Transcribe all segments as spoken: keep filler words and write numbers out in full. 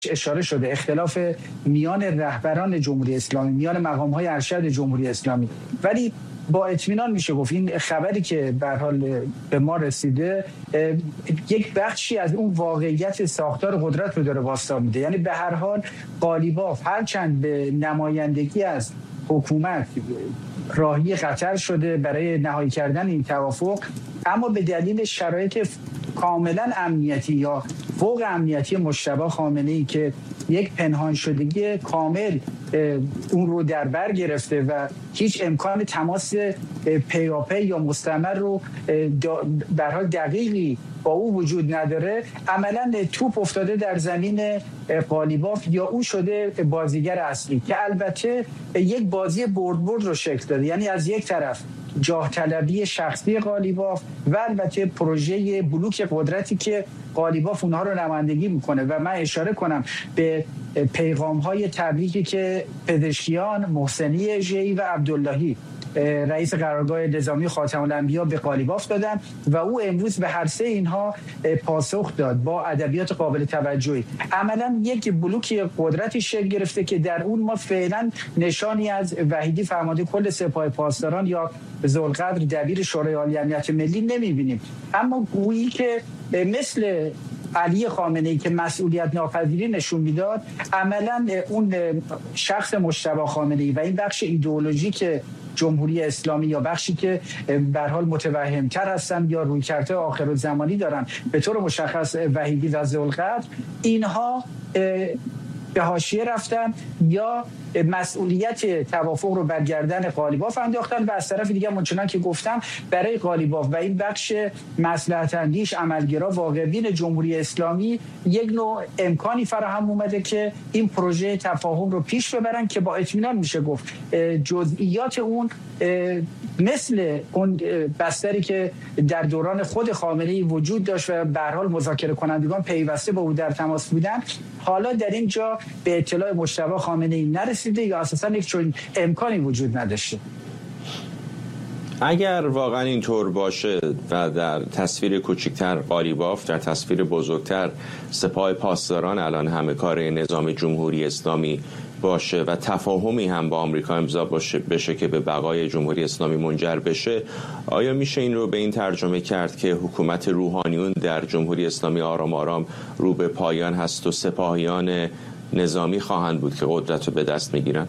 اشاره شده، اختلاف میان رهبران جمهوری اسلامی، میان مقام‌های ارشد جمهوری اسلامی، ولی با اطمینان میشه گفت این خبری که به هر حال به ما رسیده یک بخشی از اون واقعیت ساختار قدرت رو داره واسطه میده. یعنی به هر حال قالیباف هرچند به نمایندگی از حکومت راهی قطر شده برای نهایی کردن این توافق، اما به دلیل شرایط کاملا امنیتی یا فوق امنیتی مجتبی خامنه‌ای که یک پنهان شدگی کامل اون رو در بر گرفته و هیچ امکان تماس پیاپی یا مستمر رو به هر حال دقیقی با او وجود نداره، عملا توپ افتاده در زمین قالیباف یا او شده بازیگر اصلی که البته یک بازی برد برد رو شکل داده. یعنی از یک طرف جاه طلبی شخصی قالیباف و البته پروژه بلوک قدرتی که قالیباف اونها رو نمایندگی میکنه. و من اشاره کنم به پیغام‌های تبریکی که پزشکیان محسنی ژی و عبداللهی رئیس قرارگاه نظامی خاتم الانبیا به قالیباف دادن و او امروز به هر سه اینها پاسخ داد با ادبیات قابل توجهی. عملا یک بلوک قدرتی شکل گرفته که در اون ما فعلا نشانی از وحیدی فرمانده کل سپاه پاسداران یا ذوالقدر دبیر شورای عالی امنیت ملی نمیبینیم، اما گویی که مثل علی خامنه‌ای که مسئولیت ناپذیری نشون میداد، عملا اون شخص مجتبی خامنه‌ای و این بخش ایدئولوژیک جمهوری اسلامی یا بخشی که به هر حال متوهم‌تر هستن یا رویکرد آخرالزمانی دارن به طور مشخص وحیدی و ذوالقدر، اینها به حاشیه رفتن یا مسئولیت توافق رو بر گردن قالیباف انداختن و از طرف دیگه منچنان که گفتم برای قالیباف و این بخش مصلحت اندیش عملگرا واقع‌بین جمهوری اسلامی یک نوع امکانی فراهم اومده که این پروژه تفاهم رو پیش ببرن که با اطمینان میشه گفت جزئیات اون مثل اون بستری که در دوران خود خامنه‌ای وجود داشت و به هر حال مذاکره کنندگان پیوسته با او در تماس بودن، حالا در اینجا به اطلاع مجتبی خامنه‌ای نرسیده یا اساساً یک چنین امکانی وجود نداشته. اگر واقعا اینطور باشه و در تصویر کوچکتر قالیباف، در تصویر بزرگتر سپاه پاسداران الان همه کار نظام جمهوری اسلامی باشه و تفاهمی هم با آمریکا امضا باشه بشه که به بقای جمهوری اسلامی منجر بشه، آیا میشه این رو به این ترجمه کرد که حکومت روحانیون در جمهوری اسلامی آرام آرام رو به پایان هست و سپاهیان نظامی خواهند بود که قدرت رو به دست میگیرن؟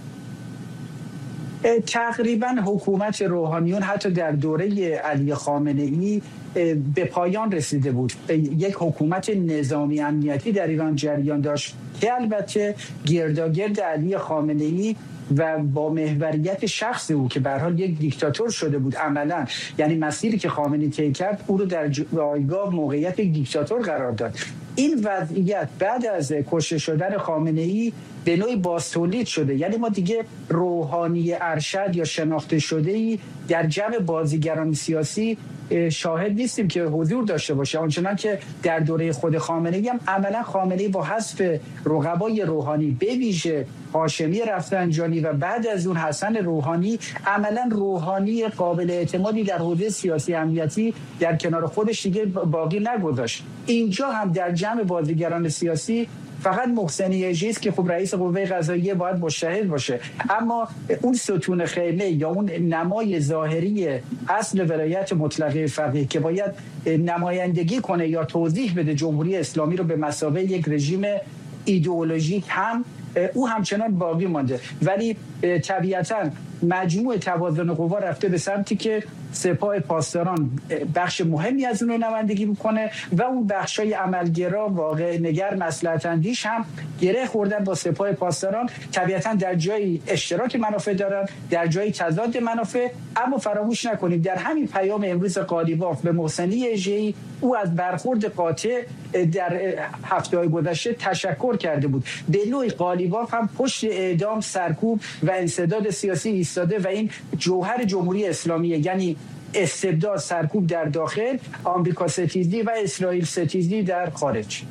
تقریبا حکومت روحانیون حتی در دوره علی خامنه‌ای به پایان رسیده بود. یک حکومت نظامی امنیتی در ایران جریان داشت که البته گرداگرد علی خامنه‌ای و با محوریت شخص او که به هر حال یک دیکتاتور شده بود عملا، یعنی مسیری که خامنه‌ای طی کرد او رو در جایگاه موقعیت یک دیکتاتور قرار داد. این وضعیت بعد از کشته شدن خامنه‌ای به نوعی بازتولید شده. یعنی ما دیگه روحانی ارشد یا شناخته شده‌ای در جمع بازیگران سیاسی شاهد نیستیم که حضور داشته باشه، آنچنان که در دوره خود خامنه‌ای هم عملا خامنه‌ای با حذف رقبای روحانی به ویژه هاشمی رفسنجانی و بعد از اون حسن روحانی، عملا روحانی قابل اعتمادی در حوزه سیاسی امنیتی در کنار خودش دیگه باقی نگذاشت. اینجا هم در جمع بازیگران سیاسی فقط محسنی ژی است که خب رئیس قوه قضاییه باید مشاهد باشه، اما اون ستون خیمه یا اون نمای ظاهری اصل ولایت مطلقه فقیه که باید نمایندگی کنه یا توضیح بده جمهوری اسلامی رو به مثابه یک رژیم ایدئولوژیک، هم او همچنان باقی مانده. ولی طبیعتاً مجموع توازن قوا رفته به سمتی که سپاه پاسداران بخش مهمی از اون رو نمایندگی میکنه و اون بخشای عملگرا واقع نگر مصلحت اندیش هم گره خوردن با سپاه پاسداران. طبیعتاً در جایی اشتراک منافع دارن، در جایی تضاد منافع، اما فراموش نکنید در همین پیام امروز قالیباف به محسنی ژی او از برخورد قاطع در هفته‌های گذشته تشکر کرده بود. به نوعی قالیباف هم پشت اعدام، سرکوب و انسداد سیاسی ایستاده و این جوهر جمهوری اسلامی، یعنی استبداد، سرکوب در داخل، آمریکا ستیزی و اسرائیل ستیزی در خارج.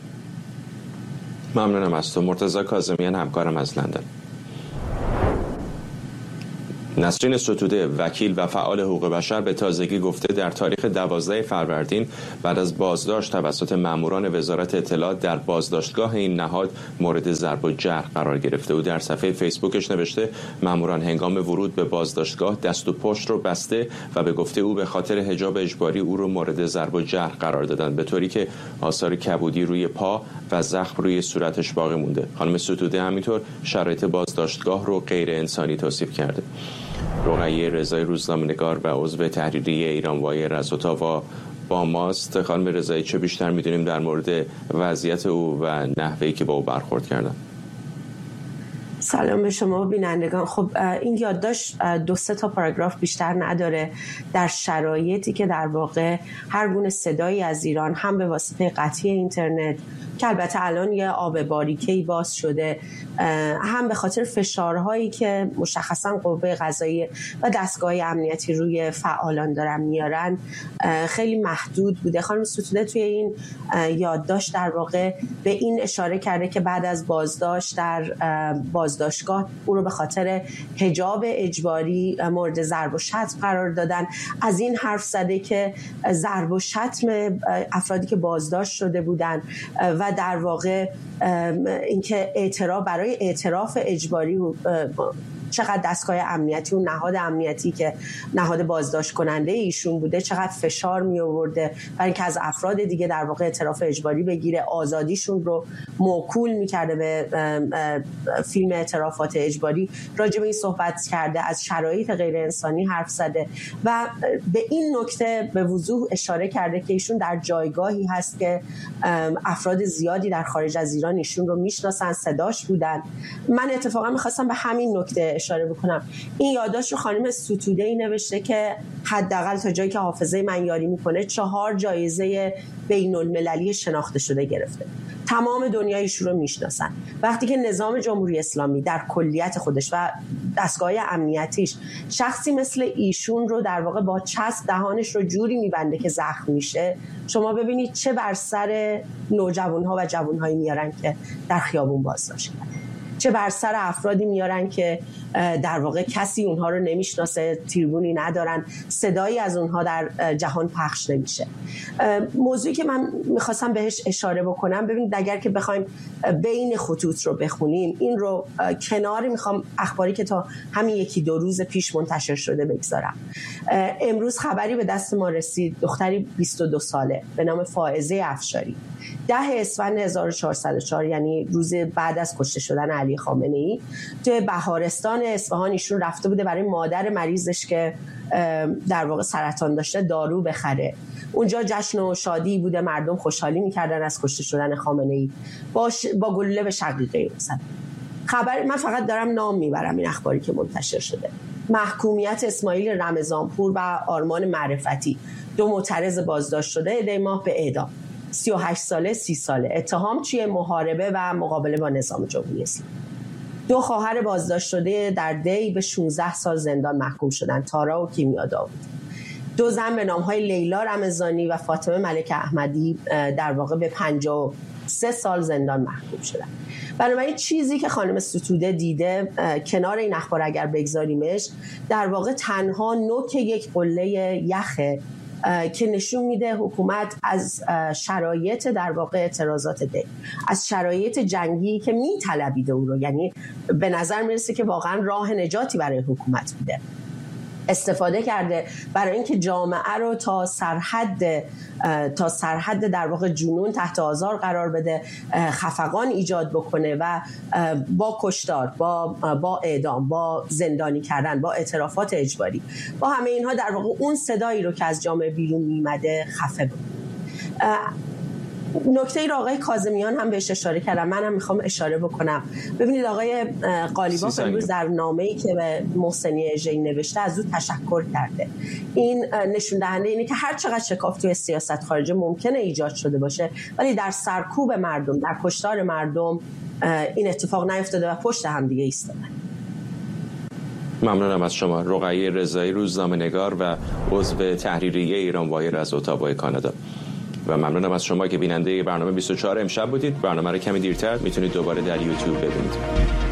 ممنونم از تو. مرتضی کاظمیان همکارم از لندن. نسرین ستوده، وکیل و فعال حقوق بشر، به تازگی گفته در تاریخ دوازده فروردین بعد از بازداشت توسط ماموران وزارت اطلاعات در بازداشتگاه این نهاد مورد ضرب و جرح قرار گرفته و در صفحه فیسبوکش نوشته ماموران هنگام ورود به بازداشتگاه دست و پشت رو بسته و به گفته او به خاطر حجاب اجباری او رو مورد ضرب و جرح قرار دادن، به طوری که آثار کبودی روی پا و زخم روی صورتش باقی مونده. خانم ستوده همینطور شرایط بازداشتگاه رو غیر انسانی توصیف کرده. رقیه رضایی، روزنامه‌نگار و عضو تحریریه ایرانوایر از اتاوا با ماست. خانم رضایی، چه بیشتر میدونیم در مورد وضعیت او و نحوهی که با او برخورد کردن؟ سلام به شما بینندگان. خب این یادداشت دو سه تا پاراگراف بیشتر نداره، در شرایطی که در واقع هر گونه صدایی از ایران هم به واسطه قطعی اینترنت که البته الان یه آب باریکه‌ای باز شده، هم به خاطر فشارهایی که مشخصا قوه قضاییه و دستگاه امنیتی روی فعالان دارن میارن خیلی محدود بوده. خانم ستوده توی این یادداشت در واقع به این اشاره کرده که بعد از بازداشت در بازداشتگاه او رو به خاطر حجاب اجباری مورد ضرب و شتم قرار دادن. از این حرف زده که ضرب و شتم افرادی که بازداشت شده بودن و در واقع اینکه اعتراف برای اعتراف اجباری چقدر دستگاه امنیتی و نهاد امنیتی که نهاد بازداشت کننده ایشون بوده چقدر فشار می آورده برای اینکه از افراد دیگه در واقع اعتراف اجباری بگیره، آزادیشون رو موکول می‌کرده به فیلم اعترافات اجباری. راجع به این صحبت کرده، از شرایط غیر انسانی حرف زده و به این نکته به وضوح اشاره کرده که ایشون در جایگاهی هست که افراد زیادی در خارج از ایران ایشون رو میشناسن، صداش بودن. من اتفاقا می‌خواستم به همین نکته اشاره بکنم. این یادداشت رو خانم ستوده‌ای نوشته که حداقل تا جایی که حافظه من یاری میکنه چهار جایزه بین المللی شناخته شده گرفته. تمام دنیای ایشون رو میشناسن. وقتی که نظام جمهوری اسلامی در کلیت خودش و دستگاه امنیتیش شخصی مثل ایشون رو در واقع با چسب دهانش رو جوری میبنده که زخم میشه، شما ببینید چه بر سر نوجوانها و جوانهایی میارن که در خیابون بازداشت کردن، چه بر سر افرادی میارن که در واقع کسی اونها رو نمیشناسه، تریبونی ندارن، صدایی از اونها در جهان پخش نمیشه. موضوعی که من میخواستم بهش اشاره بکنم، ببینید اگر که بخوایم بین خطوط رو بخونیم، این رو کناری میخوام اخباری که تا همین یکی دو روز پیش منتشر شده بگذارم. امروز خبری به دست ما رسید، دختری بیست و دو ساله به نام فائزه افشاری، ده اسفند هزار و چهارصد و چهار، یعنی روز بعد از کشته شدن علی خامنه ای، توی بهارستان اصفهان ایشون رفته بوده برای مادر مریضش که در واقع سرطان داشته دارو بخره. اونجا جشن و شادی بوده، مردم خوشحالی میکردن از کشته شدن خامنه ای، با, ش... با گلوله به شقیقه مثلا. خبر من فقط دارم نام میبرم این اخباری که منتشر شده. محکومیت اسماعیل رمضانپور و آرمان معرفتی، دو معترض بازداشت شده دی ماه به اعدام، سی و هشت ساله سی ساله. اتهام چیه؟ محاربه و مقابله با نظام جمهوری اسلامی. دو خواهر بازداشت شده در دی به شانزده سال زندان محکوم شدند، تارا و کیمیا داوود. دو زن به نام‌های لیلا رمضانی و فاطمه ملک احمدی در واقع به پنجاه و سه سال زندان محکوم شدند. بنابراین چیزی که خانم ستوده دیده کنار این اخبار اگر بگذاریمش، در واقع تنها نوک یک قله یخه که نشون میده حکومت از شرایط در واقع اعتراضات دی، از شرایط جنگی که میطلبیده او رو، یعنی به نظر میرسه که واقعا راه نجاتی برای حکومت میده، استفاده کرده برای اینکه جامعه رو تا سرحد تا سرحد در واقع جنون تحت آزار قرار بده، خفقان ایجاد بکنه و با کشتار، با با اعدام، با زندانی کردن، با اعترافات اجباری، با همه اینها در واقع اون صدایی رو که از جامعه بیرون میمده خفه بود. نکته ای رو آقای کاظمیان هم بهش اشاره کردم، من هم میخوام اشاره بکنم. ببینید آقای قالیباف امروز در نامه‌ای که به محسنی اژه‌ای نوشته از او تشکر کرده. این نشون دهنده اینه که هر چقدر شکاف توی سیاست خارجه ممکنه ایجاد شده باشه، ولی در سرکوب مردم، در کشتار مردم این اتفاق نیفتاده و پشت هم دیگه ایستادن. ممنونم از شما. رقیه رضایی، روزنامه‌نگار و عضو تحریریه ایرانوایر از اتاوا کانادا. و ممنونم از شما که بیننده برنامه بیست و چهار امشب بودید. برنامه رو کمی دیرتر میتونید دوباره در یوتیوب ببینید.